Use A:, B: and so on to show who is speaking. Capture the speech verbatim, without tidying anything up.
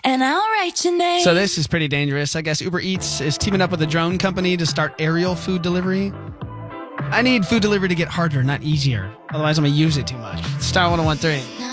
A: and I'll write your name.
B: So this is pretty dangerous. I guess Uber Eats is teaming up with a drone company to start aerial food delivery. I need food delivery to get harder, not easier. Otherwise, I'm going to use it too much. Star one oh one three.